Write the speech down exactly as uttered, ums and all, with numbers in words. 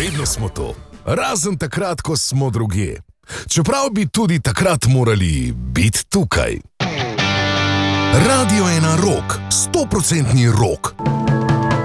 Vedno smo to, razen takrat, ko smo drugje. Čeprav bi tudi takrat morali biti tukaj. Radio ena rock, sto procentni rock.